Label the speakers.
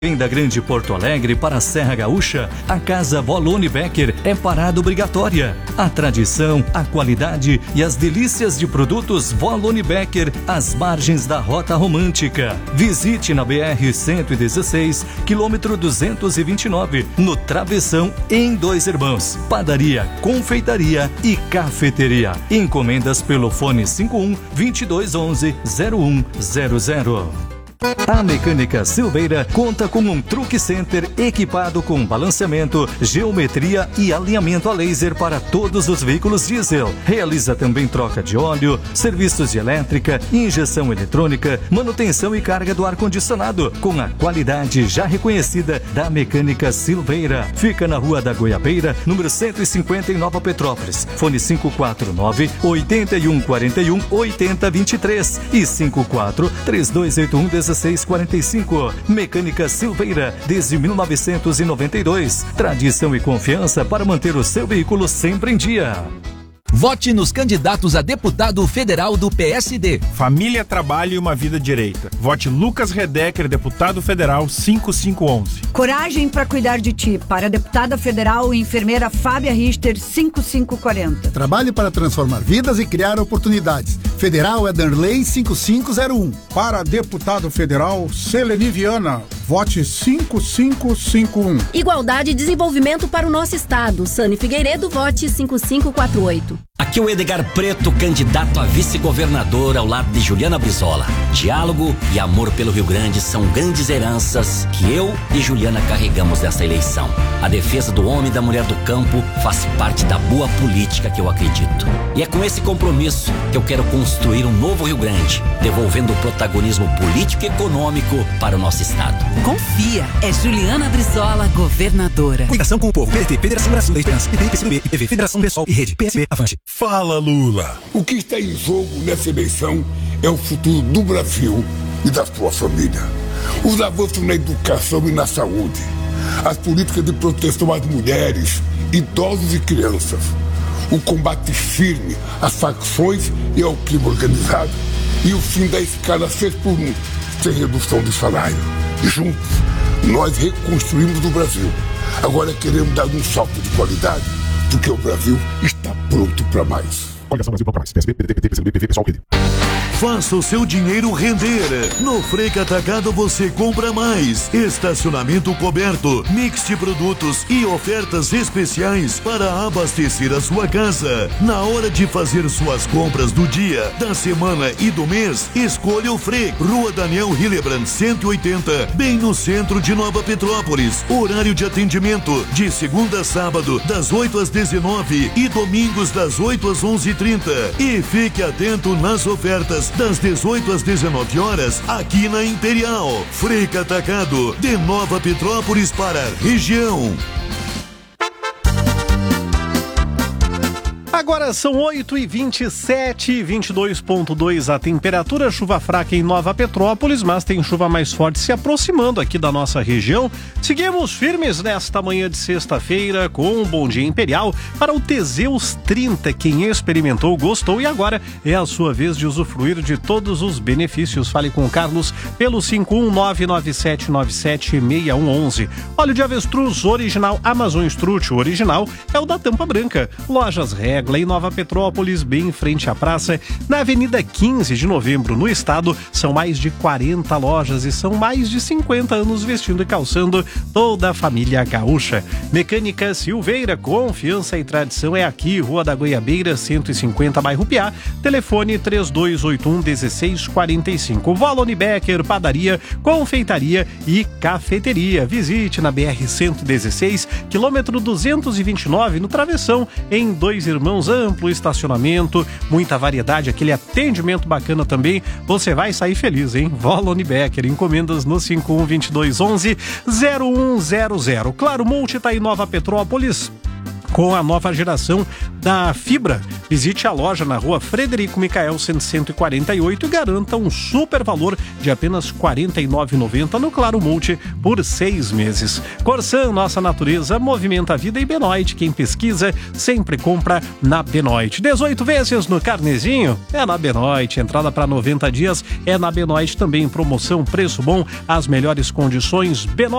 Speaker 1: Em da Grande Porto Alegre para a Serra Gaúcha, a Casa Volone Becker é parada obrigatória. A tradição, a qualidade e as delícias de produtos Volone Becker às margens da Rota Romântica. Visite na BR-116, quilômetro 229, no Travessão, em Dois Irmãos. Padaria, confeitaria e cafeteria. Encomendas pelo fone 51-2211-0100. A Mecânica Silveira conta com um truck center equipado com balanceamento, geometria e alinhamento a laser para todos os veículos diesel. Realiza também troca de óleo, serviços de elétrica, injeção eletrônica, manutenção e carga do ar-condicionado, com a qualidade já reconhecida da Mecânica Silveira. Fica na Rua da Goiabeira, número 150 em Nova Petrópolis. Fone 549-8141-8023 e 54-3281-1645. Mecânica Silveira, desde 1992. Tradição e confiança para manter o seu veículo sempre em dia.
Speaker 2: Vote nos candidatos a deputado federal do PSD.
Speaker 3: Família, trabalho e uma vida direita. Vote Lucas Redecker, deputado federal 5511.
Speaker 4: Coragem para cuidar de ti. Para a deputada federal, enfermeira Fábia Richter, 5540.
Speaker 5: Trabalhe para transformar vidas e criar oportunidades. Federal é Darley 5501.
Speaker 6: Para deputado federal, Seleni Viana, vote 5551.
Speaker 7: Igualdade e desenvolvimento para o nosso estado. Sani Figueiredo, vote 5548.
Speaker 8: Aqui é o Edgar Preto, candidato a vice-governador ao lado de Juliana Brizola. Diálogo e amor pelo Rio Grande são grandes heranças que eu e Juliana carregamos nessa eleição. A defesa do homem e da mulher do campo faz parte da boa política que eu acredito. E é com esse compromisso que eu quero construir um novo Rio Grande, devolvendo o protagonismo político e econômico para o nosso estado.
Speaker 9: Confia, é Juliana Brizola, governadora.
Speaker 10: Ligação com o povo, PDT, Federação Brasil da Esperança, PT, PCdoB, IPV, Federação Pessoal e Rede, PSB, Avante.
Speaker 11: Fala, Lula! O que está em jogo nessa eleição é o futuro do Brasil e da sua família. Os avanços na educação e na saúde, as políticas de proteção às mulheres, idosos e crianças, o combate firme às facções e ao crime organizado e o fim da escala 6 por 1, sem redução de salário. Juntos, nós reconstruímos o Brasil. Agora queremos dar um salto de qualidade, porque o Brasil está pronto para mais.
Speaker 12: Coligação Brasil para mais. PSB, PDT, PT, PCdoB, PV, Pessoal, Rede.
Speaker 13: Faça o seu dinheiro render. No Freca Atacado você compra mais. Estacionamento coberto, mix de produtos e ofertas especiais para abastecer a sua casa. Na hora de fazer suas compras do dia, da semana e do mês, escolha o Freca. Rua Daniel Hillebrand, 180, bem no centro de Nova Petrópolis. Horário de atendimento de segunda a sábado, das 8 às 19 e domingos das 8 às 11h30. E fique atento nas ofertas das 18 às 19 horas aqui na Imperial. Freca Atacado, de Nova Petrópolis para a região.
Speaker 14: Agora são 8h27, 22,2 a temperatura, chuva fraca em Nova Petrópolis, mas tem chuva mais forte se aproximando aqui da nossa região. Seguimos firmes nesta manhã de sexta-feira com um Bom Dia Imperial para o Teseus 30. Quem experimentou, gostou e agora é a sua vez de usufruir de todos os benefícios. Fale com o Carlos pelo 51997976111. Óleo de avestruz original Amazon Strut, original é o da tampa branca. Lojas Regla em Nova Petrópolis, bem em frente à praça, na Avenida 15 de Novembro, no estado. São mais de 40 lojas e são mais de 50 anos vestindo e calçando toda a família gaúcha. Mecânica Silveira, confiança e tradição é aqui, Rua da Goiabeira, 150, bairro Piá. Telefone 3281-1645. Volone Becker, padaria, confeitaria e cafeteria. Visite na BR-116, quilômetro 229, no Travessão, em Dois Irmãos. Amplo estacionamento, muita variedade, aquele atendimento bacana também. Você vai sair feliz, hein? Volone Becker, encomendas no 51-2211-0100. Claro, Multi tá em Nova Petrópolis com a nova geração da fibra. Visite a loja na Rua Frederico Micael 148 e garanta um super valor de apenas R$ 49,90 no Claro Multi por 6 meses. Corsan, nossa natureza, movimenta a vida. E Benoit, quem pesquisa sempre compra na Benoit. 18 vezes no carnezinho é na Benoit. Entrada para 90 dias é na Benoit também. Promoção, preço bom, as melhores condições. Benoit.